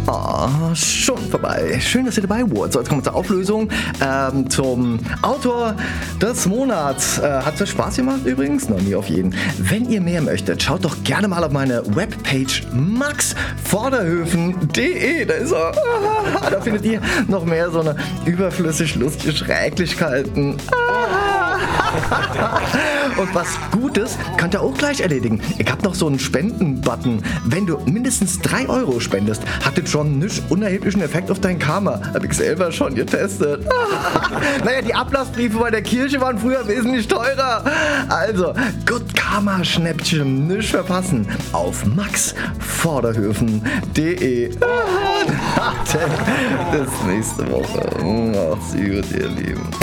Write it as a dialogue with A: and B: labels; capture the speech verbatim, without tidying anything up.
A: Ah, schon vorbei. Schön, dass ihr dabei wart. So, jetzt kommen wir zur Auflösung. Ähm, zum Autor des Monats. Äh, hat es Spaß gemacht übrigens? Noch nie auf jeden. Wenn ihr mehr möchtet, schaut doch gerne mal auf meine Webpage max vorderhöfen punkt de. Da ist er. Ah, da findet ihr noch mehr so eine überflüssig lustige Schrecklichkeiten. Und was Gutes könnt ihr auch gleich erledigen. Ich hab noch so einen Spenden-Button. Wenn du mindestens drei Euro spendest, hat das schon einen nicht unerheblichen Effekt auf dein Karma. Hab ich selber schon getestet. Naja, die Ablassbriefe bei der Kirche waren früher wesentlich teurer. Also, Good Karma Schnäppchen nicht verpassen. Auf max vorderhöfen punkt de. Bis nächste Woche. Macht's gut, ihr Lieben.